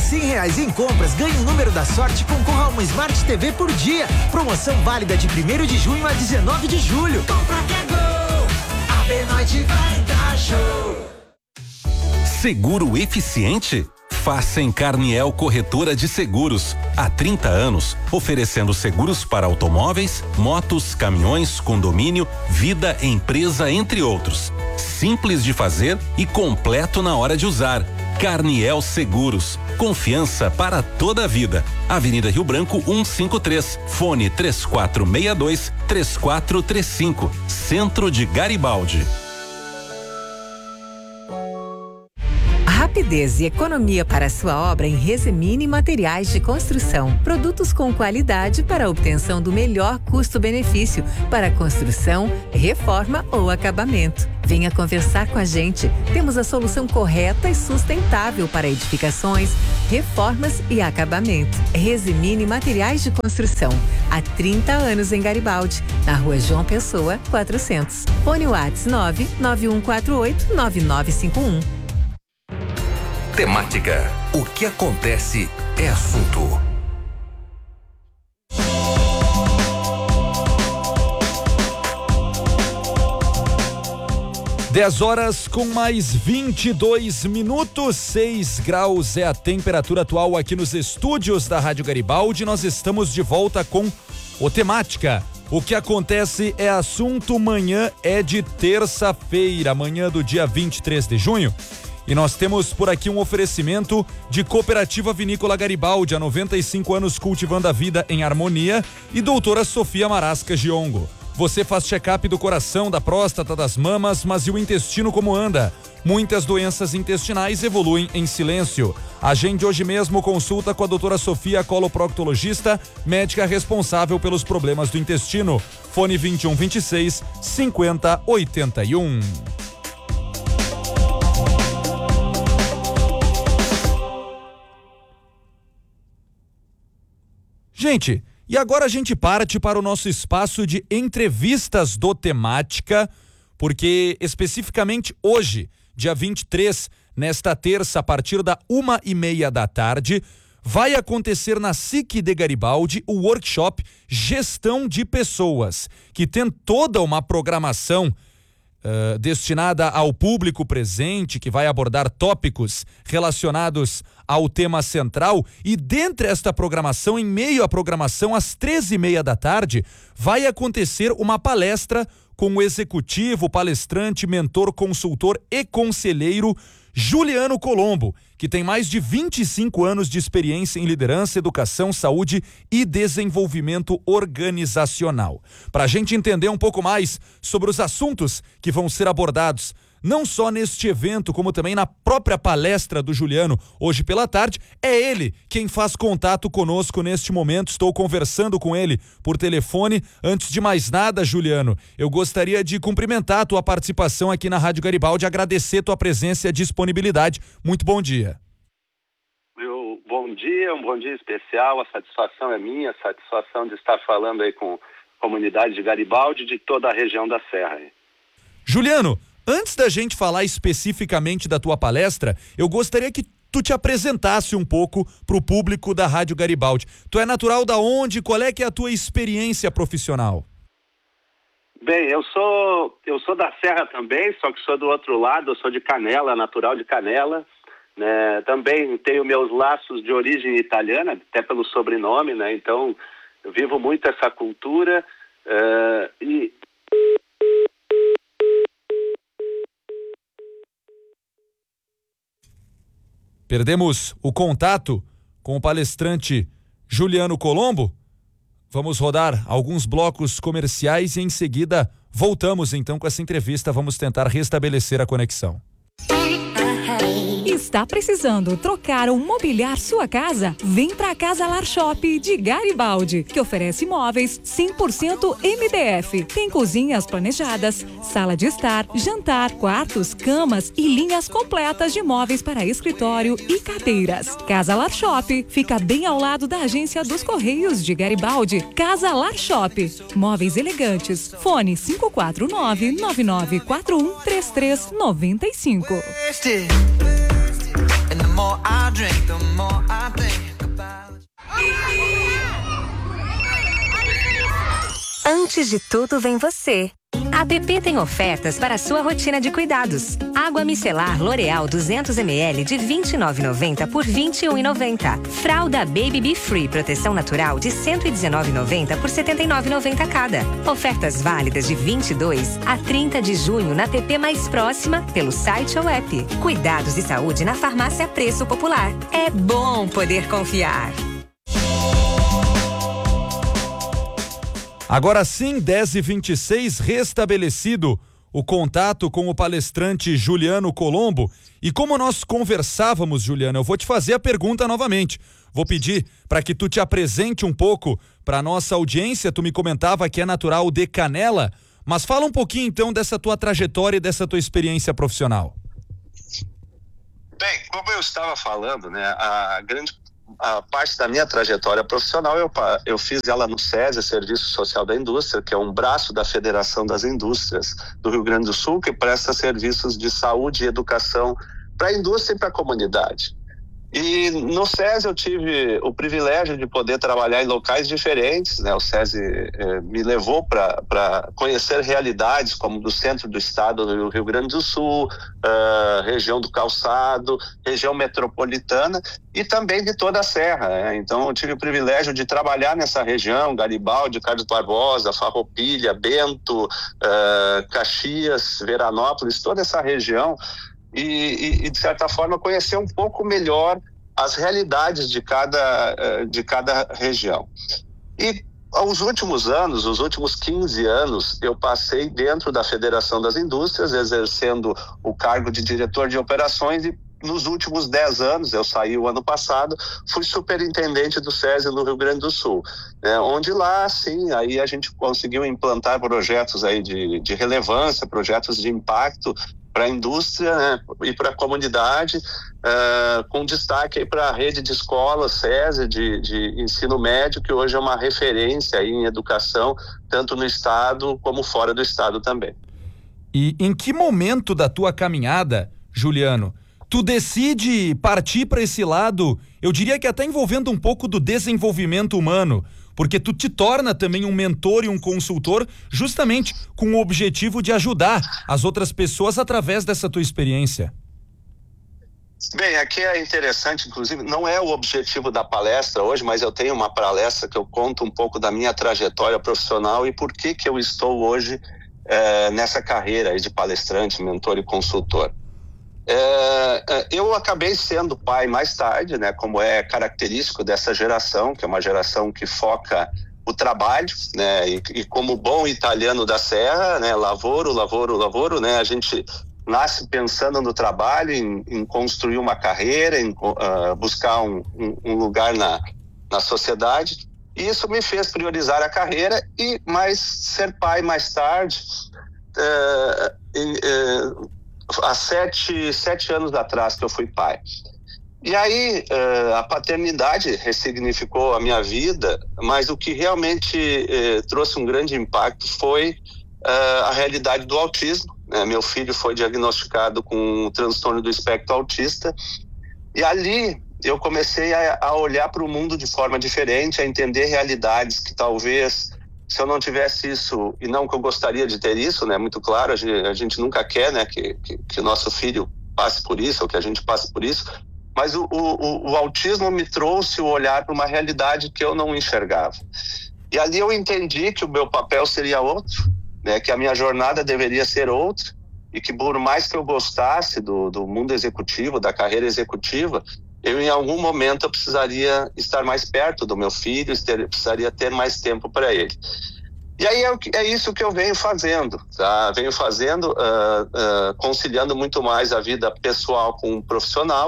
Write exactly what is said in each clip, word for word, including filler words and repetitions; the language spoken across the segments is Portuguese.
cem reais em compras, ganhe um número da sorte e concorra a uma Smart T V por dia. Promoção válida de primeiro de junho a dezenove de julho. Compra que é gol, a B-Noite vai dar show. Seguro eficiente? Faça em Carniel Corretora de Seguros. Há trinta anos, oferecendo seguros para automóveis, motos, caminhões, condomínio, vida, empresa, entre outros. Simples de fazer e completo na hora de usar. Carniel Seguros. Confiança para toda a vida. Avenida Rio Branco cento e cinquenta e três. Fone três quatro seis dois, três quatro três cinco. Centro de Garibaldi. Rapidez e economia para a sua obra em Resemine Materiais de Construção. Produtos com qualidade para a obtenção do melhor custo-benefício para construção, reforma ou acabamento. Venha conversar com a gente. Temos a solução correta e sustentável para edificações, reformas e acabamento. Resemine Materiais de Construção. Há trinta anos em Garibaldi, na Rua João Pessoa, quatrocentos. Fone WhatsApp nove nove um quatro oito nove nove cinco um. Temática. O que acontece é assunto. dez horas com mais vinte e dois minutos, seis graus é a temperatura atual aqui nos estúdios da Rádio Garibaldi. Nós estamos de volta com o Temática. O que acontece é assunto. Manhã é de terça-feira, manhã do dia vinte e três de junho. E nós temos por aqui um oferecimento de Cooperativa Vinícola Garibaldi, há noventa e cinco anos cultivando a vida em harmonia, e doutora Sofia Marasca Giongo. Você faz check-up do coração, da próstata, das mamas, mas e o intestino como anda? Muitas doenças intestinais evoluem em silêncio. Agende hoje mesmo consulta com a doutora Sofia, coloproctologista, médica responsável pelos problemas do intestino. Fone vinte e um, vinte e seis, cinquenta, oitenta e um. Gente, e agora a gente parte para o nosso espaço de entrevistas do Temática, porque especificamente hoje, dia vinte e três, nesta terça, a partir da uma e meia da tarde, vai acontecer na S I C de Garibaldi o workshop Gestão de Pessoas, que tem toda uma programação Uh, destinada ao público presente, que vai abordar tópicos relacionados ao tema central. E dentre esta programação, em meio à programação, às treze e meia da tarde, vai acontecer uma palestra com o executivo, palestrante, mentor, consultor e conselheiro Juliano Colombo, que tem mais de vinte e cinco anos de experiência em liderança, educação, saúde e desenvolvimento organizacional. Para a gente entender um pouco mais sobre os assuntos que vão ser abordados, não só neste evento, como também na própria palestra do Juliano, hoje pela tarde, é ele quem faz contato conosco neste momento. Estou conversando com ele por telefone. Antes de mais nada, Juliano, eu gostaria de cumprimentar a tua participação aqui na Rádio Garibaldi, agradecer tua presença e a disponibilidade. Muito bom dia. Meu bom dia, um bom dia especial. A satisfação é minha, a satisfação de estar falando aí com a comunidade de Garibaldi e de toda a região da Serra. Juliano, antes da gente falar especificamente da tua palestra, eu gostaria que tu te apresentasse um pouco para o público da Rádio Garibaldi. Tu é natural da onde? Qual é que é a tua experiência profissional? Bem, eu sou, eu sou da Serra também, só que sou do outro lado, eu sou de Canela, natural de Canela. Né? Também tenho meus laços de origem italiana, até pelo sobrenome, né? Então eu vivo muito essa cultura uh, e... Perdemos o contato com o palestrante Juliano Colombo. Vamos rodar alguns blocos comerciais e em seguida voltamos então com essa entrevista. Vamos tentar restabelecer a conexão. Está precisando trocar ou mobiliar sua casa? Vem para a Casa Lar Shop de Garibaldi, que oferece móveis cem por cento M D F. Tem cozinhas planejadas, sala de estar, jantar, quartos, camas e linhas completas de móveis para escritório e cadeiras. Casa Lar Shop fica bem ao lado da agência dos Correios de Garibaldi. Casa Lar Shop. Móveis elegantes. Fone cinco quatro nove, nove nove quatro um, três três nove cinco. And the more I drink, the more I Antes de tudo vem você. A P P tem ofertas para a sua rotina de cuidados. Água micelar L'Oréal duzentos mililitros de vinte e nove reais e noventa centavos por vinte e um reais e noventa centavos. Fralda Baby Be Free Proteção Natural de cento e dezenove reais e noventa centavos por setenta e nove reais e noventa centavos cada. Ofertas válidas de vinte e dois a trinta de junho na P P mais próxima, pelo site ou app. Cuidados de saúde na farmácia Preço Popular. É bom poder confiar. Agora sim, dez e vinte e seis, restabelecido o contato com o palestrante Juliano Colombo. E como nós conversávamos, Juliano, eu vou te fazer a pergunta novamente. Vou pedir para que tu te apresente um pouco para a nossa audiência. Tu me comentava que é natural de Canela, mas fala um pouquinho então dessa tua trajetória e dessa tua experiência profissional. Bem, como eu estava falando, né, a grande a parte da minha trajetória profissional, eu, eu fiz ela no SESI, Serviço Social da Indústria, que é um braço da Federação das Indústrias do Rio Grande do Sul, que presta serviços de saúde e educação para a indústria e para a comunidade. E no SESI eu tive o privilégio de poder trabalhar em locais diferentes, né? O SESI eh, me levou para conhecer realidades como do centro do estado do Rio Grande do Sul, uh, região do Calçado, região metropolitana e também de toda a Serra, né? Então eu tive o privilégio de trabalhar nessa região, Garibaldi, Carlos Barbosa, Farroupilha, Bento, uh, Caxias, Veranópolis, toda essa região. E, e, e, de certa forma, conhecer um pouco melhor as realidades de cada, de cada região. E, aos últimos anos, os últimos quinze anos, eu passei dentro da Federação das Indústrias, exercendo o cargo de diretor de operações e, nos últimos dez anos, eu saí o ano passado, fui superintendente do SESI no Rio Grande do Sul, né, onde lá, sim, aí a gente conseguiu implantar projetos aí de, de relevância, projetos de impacto para a indústria, né, e para a comunidade, uh, com destaque para a rede de escolas SESI de, de ensino médio, que hoje é uma referência aí em educação, tanto no estado como fora do estado também. E em que momento da tua caminhada, Juliano, tu decide partir para esse lado, eu diria que até envolvendo um pouco do desenvolvimento humano, porque tu te torna também um mentor e um consultor justamente com o objetivo de ajudar as outras pessoas através dessa tua experiência. Bem, aqui é interessante, inclusive, não é o objetivo da palestra hoje, mas eu tenho uma palestra que eu conto um pouco da minha trajetória profissional e por que que eu estou hoje é, nessa carreira aí de palestrante, mentor e consultor. É, eu acabei sendo pai mais tarde, né, como é característico dessa geração, que é uma geração que foca o trabalho, né, e, e como bom italiano da Serra, né, lavoro, lavoro, lavoro, né, a gente nasce pensando no trabalho, em, em construir uma carreira, em uh, buscar um, um, um lugar na, na sociedade, e isso me fez priorizar a carreira e mais ser pai mais tarde. Uh, e, uh, há sete, sete anos atrás que eu fui pai. E aí uh, a paternidade ressignificou a minha vida, mas o que realmente uh, trouxe um grande impacto foi uh, a realidade do autismo, né? Meu filho foi diagnosticado com um transtorno do espectro autista e ali eu comecei a, a olhar para o mundo de forma diferente, a entender realidades que talvez, se eu não tivesse isso, e não que eu gostaria de ter isso, né, muito claro, a gente, a gente nunca quer, né, que, que, que o nosso filho passe por isso, ou que a gente passe por isso, mas o, o, o autismo me trouxe o olhar para uma realidade que eu não enxergava. E ali eu entendi que o meu papel seria outro, né, que a minha jornada deveria ser outra, e que por mais que eu gostasse do, do mundo executivo, da carreira executiva, eu em algum momento eu precisaria estar mais perto do meu filho, ter, precisaria ter mais tempo para ele. E aí é, é isso que eu venho fazendo, tá? Venho fazendo, uh, uh, conciliando muito mais a vida pessoal com o profissional,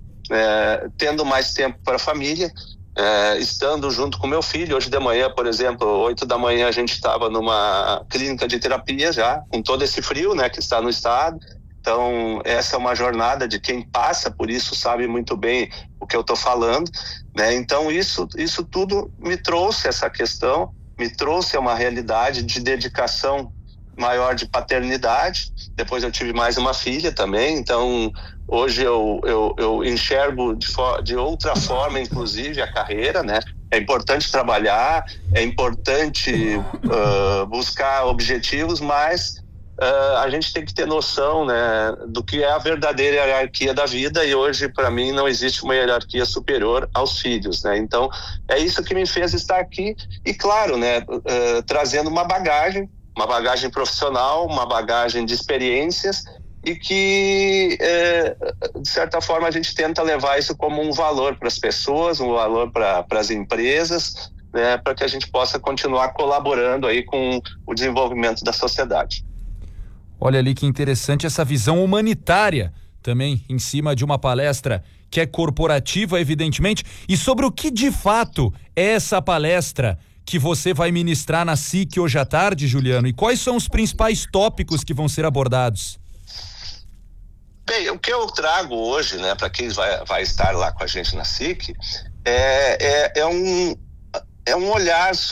uh, tendo mais tempo para a família, uh, estando junto com meu filho. Hoje de manhã, por exemplo, oito da manhã a gente estava numa clínica de terapia já, com todo esse frio, né, que está no estado. Então, essa é uma jornada de quem passa por isso, sabe muito bem o que eu estou falando, né? Então, isso, isso tudo me trouxe essa questão, me trouxe uma realidade de dedicação maior de paternidade. Depois eu tive mais uma filha também, então hoje eu, eu, eu enxergo de, de outra forma, inclusive, a carreira, né? é importante trabalhar, é importante uh, buscar objetivos, mas uh, a gente tem que ter noção, né, do que é a verdadeira hierarquia da vida, e hoje, para mim, não existe uma hierarquia superior aos filhos, né? Então, é isso que me fez estar aqui, e claro, né, uh, trazendo uma bagagem, uma bagagem profissional, uma bagagem de experiências, e que, é, de certa forma, a gente tenta levar isso como um valor para as pessoas, um valor para as empresas, né, para que a gente possa continuar colaborando aí com o desenvolvimento da sociedade. Olha ali que interessante essa visão humanitária também em cima de uma palestra que é corporativa, evidentemente. E sobre o que de fato é essa palestra que você vai ministrar na S I C hoje à tarde, Juliano? E quais são os principais tópicos que vão ser abordados? Bem, o que eu trago hoje, né, para quem vai, vai estar lá com a gente na S I C, é, é, é, um, é um olhar